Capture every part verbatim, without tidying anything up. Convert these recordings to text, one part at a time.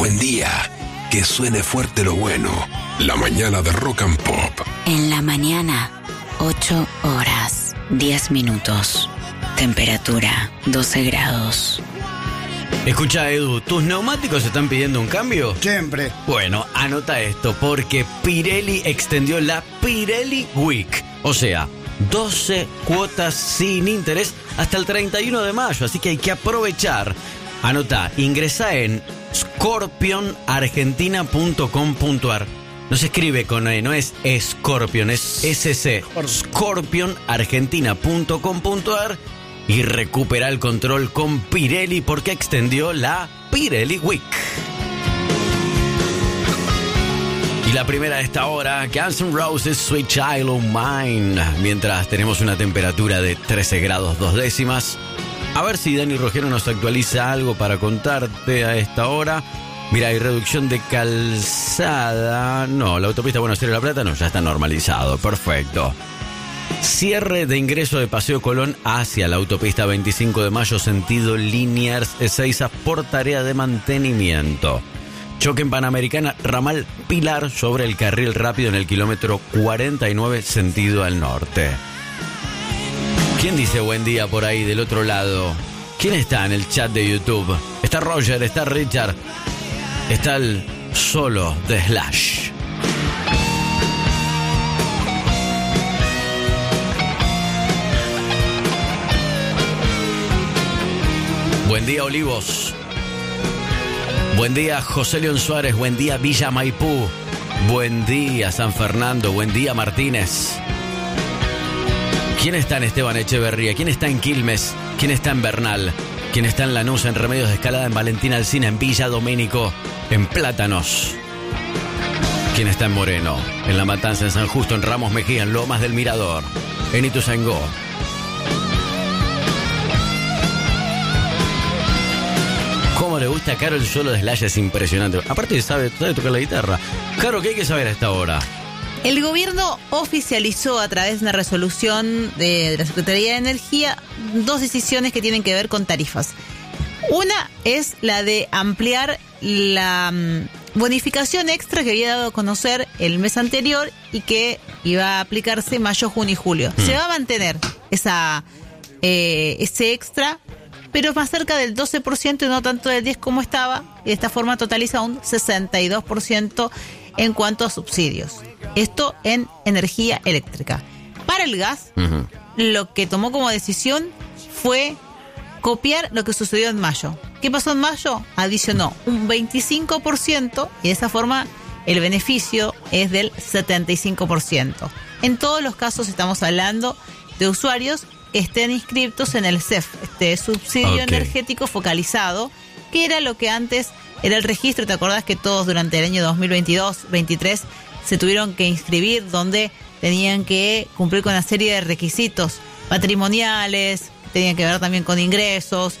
Buen día. Que suene fuerte lo bueno. La mañana de Rock and Pop. En la mañana, ocho horas, diez minutos. Temperatura, doce grados. Escucha, Edu, ¿tus neumáticos están pidiendo un cambio? Siempre. Bueno, anota esto, porque Pirelli extendió la Pirelli Week. O sea, doce cuotas sin interés hasta el treinta y uno de mayo. Así que hay que aprovechar. Anota, ingresá en scorpion argentina punto com punto ar. No se escribe con E, no es Scorpion, es S C. scorpion argentina punto com punto ar y recupera el control con Pirelli porque extendió la Pirelli Week. Y la primera de esta hora, Guns N' Roses, Sweet Child O' Mine. Mientras tenemos una temperatura de trece grados dos décimas. A ver si Dani Rogero nos actualiza algo para contarte a esta hora. Mira, hay reducción de calzada. No, la autopista Buenos Aires-La Plata no, ya está normalizado. Perfecto. Cierre de ingreso de Paseo Colón hacia la autopista veinticinco de mayo, sentido Liniers Ezeiza por tarea de mantenimiento. Choque en Panamericana, ramal Pilar sobre el carril rápido en el kilómetro cuarenta y nueve, sentido al norte. ¿Quién dice buen día por ahí del otro lado? ¿Quién está en el chat de YouTube? Está Roger, está Richard, está el solo de Slash. Buen día, Olivos. Buen día, José León Suárez. Buen día, Villa Maipú. Buen día, San Fernando. Buen día, Martínez. ¿Quién está en Esteban Echeverría? ¿Quién está en Quilmes? ¿Quién está en Bernal? ¿Quién está en Lanús, en Remedios de Escalada, en Valentín Alsina, en Villa Domínico, en Plátanos? ¿Quién está en Moreno? En La Matanza, en San Justo, en Ramos Mejía, en Lomas del Mirador, en Ituzaingó. ¿Cómo le gusta a Caro el solo de Slash? Es impresionante. Aparte sabe, sabe tocar la guitarra. Caro, ¿qué hay que saber a esta hora? El gobierno oficializó a través de una resolución de, de la Secretaría de Energía dos decisiones que tienen que ver con tarifas. Una es la de ampliar la um, bonificación extra que había dado a conocer el mes anterior y que iba a aplicarse mayo, junio y julio. Mm. Se va a mantener esa eh, ese extra, pero más cerca del doce por ciento y no tanto del diez por ciento como estaba. Y de esta forma totaliza un sesenta y dos por ciento en cuanto a subsidios. Esto en energía eléctrica. Para el gas, uh-huh. lo que tomó como decisión fue copiar lo que sucedió en mayo. ¿Qué pasó en mayo? Adicionó un veinticinco por ciento y de esa forma el beneficio es del setenta y cinco por ciento. En todos los casos estamos hablando de usuarios que estén inscritos en el C E F, este subsidio okay. energético focalizado, que era lo que antes era el registro. ¿Te acordás que todos durante el año dos mil veintidós veintitrés se tuvieron que inscribir, donde tenían que cumplir con una serie de requisitos patrimoniales, tenían que ver también con ingresos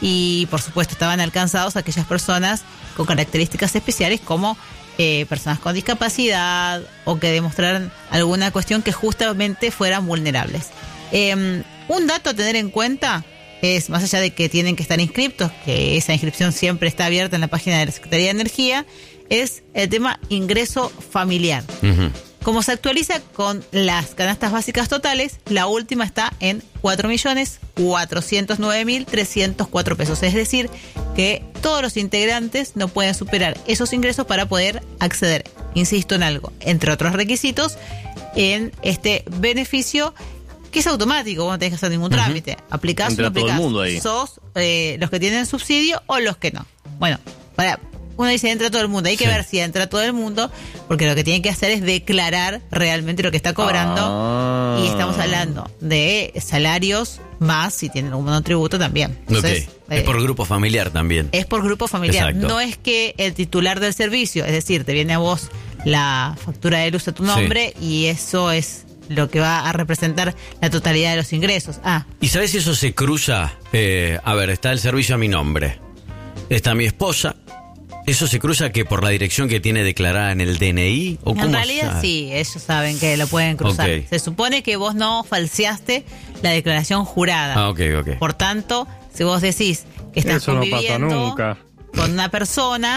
y por supuesto estaban alcanzados aquellas personas con características especiales como eh, personas con discapacidad o que demostraran alguna cuestión que justamente fueran vulnerables? Eh, un dato a tener en cuenta es, más allá de que tienen que estar inscriptos, que esa inscripción siempre está abierta en la página de la Secretaría de Energía, es el tema ingreso familiar. Uh-huh. Como se actualiza con las canastas básicas totales, la última está en cuatro millones cuatrocientos nueve mil trescientos cuatro pesos. Es decir, que todos los integrantes no pueden superar esos ingresos para poder acceder, insisto en algo, entre otros requisitos, en este beneficio que es automático, vos no tenés que hacer ningún trámite. Uh-huh. Aplicás o no aplicás. Todo el mundo ahí. Sos eh, los que tienen subsidio o los que no. Bueno, para... Uno dice entra todo el mundo, hay que sí. ver si entra todo el mundo, porque lo que tiene que hacer es declarar realmente lo que está cobrando. Ah. Y estamos hablando de salarios más si tienen algún monotributo también. Entonces, okay. Es por grupo familiar también. Es por grupo familiar. Exacto. No es que el titular del servicio, es decir, te viene a vos la factura de luz a tu nombre sí. y eso es lo que va a representar la totalidad de los ingresos. Ah. ¿Y sabés si eso se cruza? Eh, a ver, está el servicio a mi nombre, está mi esposa. ¿Eso se cruza que por la dirección que tiene declarada en el D N I? ¿O en cómo realidad sabe? Sí, ellos saben que lo pueden cruzar. Okay. Se supone que vos no falseaste la declaración jurada. Ah, ok, ok. Por tanto, si vos decís que estás Eso conviviendo no pasa nunca. con una persona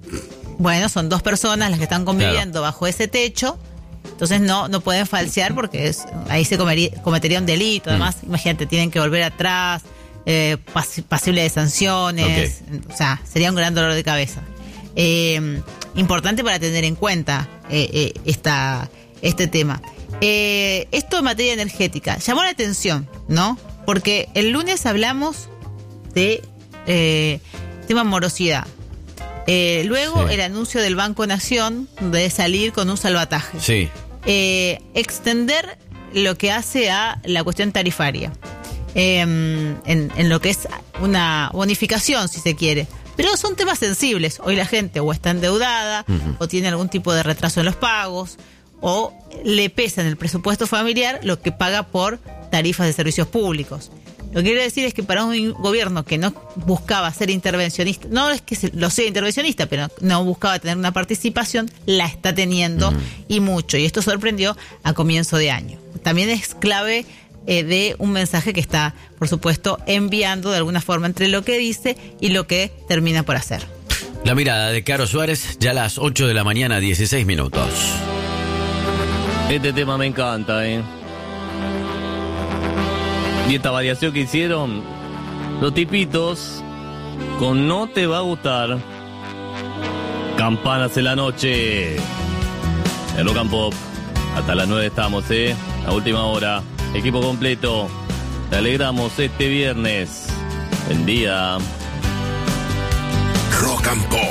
bueno, son dos personas las que están conviviendo claro. bajo ese techo, entonces no no pueden falsear porque es, ahí se comería, cometería un delito. Además, mm. imagínate, tienen que volver atrás, eh, pas, pasible de sanciones, okay. o sea, sería un gran dolor de cabeza. Eh, importante para tener en cuenta eh, eh, esta, este tema. Eh, esto en materia energética llamó la atención, ¿no? Porque el lunes hablamos de eh, tema morosidad. Eh, luego sí. el anuncio del Banco Nación de salir con un salvataje. Sí. Eh, extender lo que hace a la cuestión tarifaria. Eh, en, en lo que es una bonificación, si se quiere. Pero son temas sensibles. Hoy la gente o está endeudada, uh-huh. o tiene algún tipo de retraso en los pagos, o le pesa en el presupuesto familiar lo que paga por tarifas de servicios públicos. Lo que quiero decir es que para un gobierno que no buscaba ser intervencionista, no es que lo sea intervencionista, pero no buscaba tener una participación, la está teniendo, uh-huh. y mucho. Y esto sorprendió a comienzo de año. También es clave eh, de un mensaje que está, por supuesto, enviando de alguna forma entre lo que dice y lo que termina por hacer. La mirada de Caro Suárez, ya a las ocho de la mañana, dieciséis minutos. Este tema me encanta, ¿eh? Y esta variación que hicieron los tipitos con No Te Va a Gustar. Campanas en la noche. En Rock and Pop. Hasta las nueve estamos, ¿eh? La última hora. Equipo completo. Te alegramos este viernes. Buen día. Rock and Pop.